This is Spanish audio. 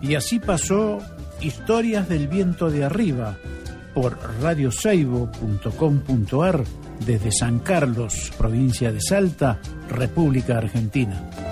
Y así pasó Historias del Viento de Arriba por radioseibo.com.ar desde San Carlos, provincia de Salta, República Argentina.